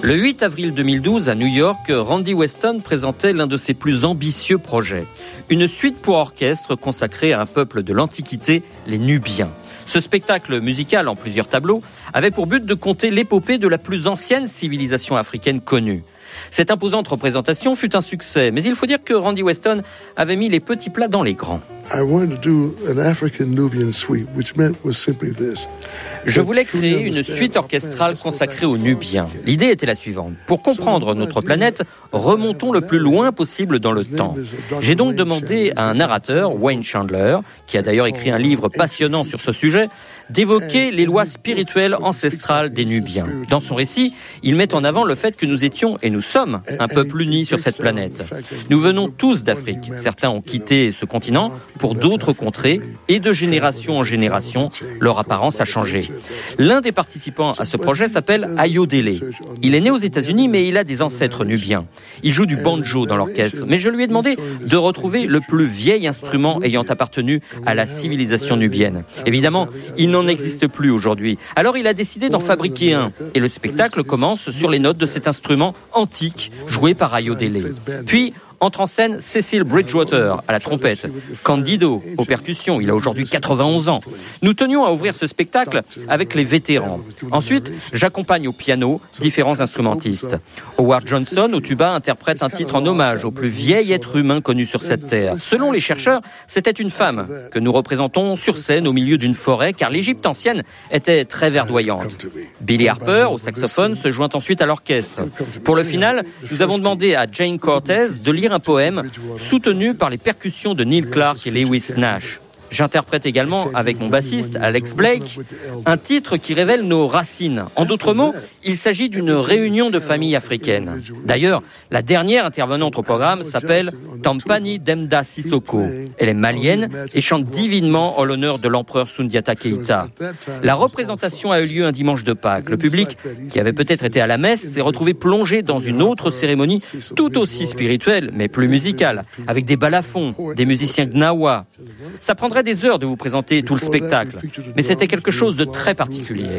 Le 8 avril 2012, à New York, Randy Weston présentait l'un de ses plus ambitieux projets. Une suite pour orchestre consacrée à un peuple de l'Antiquité, les Nubiens. Ce spectacle musical en plusieurs tableaux avait pour but de conter l'épopée de la plus ancienne civilisation africaine connue. Cette imposante représentation fut un succès, mais il faut dire que Randy Weston avait mis les petits plats dans les grands. Je voulais créer une suite orchestrale consacrée aux Nubiens. L'idée était la suivante. Pour comprendre notre planète, remontons le plus loin possible dans le temps. J'ai donc demandé à un narrateur, Wayne Chandler, qui a d'ailleurs écrit un livre passionnant sur ce sujet, d'évoquer les lois spirituelles ancestrales des Nubiens. Dans son récit, il met en avant le fait que nous étions, et nous sommes, un peuple uni sur cette planète. Nous venons tous d'Afrique. Certains ont quitté ce continent pour d'autres contrées, et de génération en génération, leur apparence a changé. L'un des participants à ce projet s'appelle Ayodele. Il est né aux États-Unis, mais il a des ancêtres nubiens. Il joue du banjo dans l'orchestre, mais je lui ai demandé de retrouver le plus vieil instrument ayant appartenu à la civilisation nubienne. Évidemment, il n'en existe plus aujourd'hui. Alors il a décidé d'en fabriquer un. Et le spectacle commence sur les notes de cet instrument antique, joué par Ayodele. Puis, entre en scène Cecil Bridgewater à la trompette, Candido aux percussions, il a aujourd'hui 91 ans. Nous tenions à ouvrir ce spectacle avec les vétérans. Ensuite, j'accompagne au piano différents instrumentistes. Howard Johnson au tuba interprète un titre en hommage au plus vieil être humain connu sur cette terre. Selon les chercheurs, c'était une femme que nous représentons sur scène au milieu d'une forêt car l'Égypte ancienne était très verdoyante. Billy Harper au saxophone se joint ensuite à l'orchestre. Pour le final, nous avons demandé à Jane Cortez de lire un poème soutenu par les percussions de Neil Clark et Lewis Nash. J'interprète également, avec mon bassiste, Alex Blake, un titre qui révèle nos racines. En d'autres mots, il s'agit d'une réunion de familles africaines. D'ailleurs, la dernière intervenante au programme s'appelle Tampani Demda Sissoko. Elle est malienne et chante divinement en l'honneur de l'empereur Sundiata Keïta. La représentation a eu lieu un dimanche de Pâques. Le public, qui avait peut-être été à la messe, s'est retrouvé plongé dans une autre cérémonie tout aussi spirituelle, mais plus musicale, avec des balafons, des musiciens gnawa. Ça prendrait des heures de vous présenter tout le spectacle, mais c'était quelque chose de très particulier.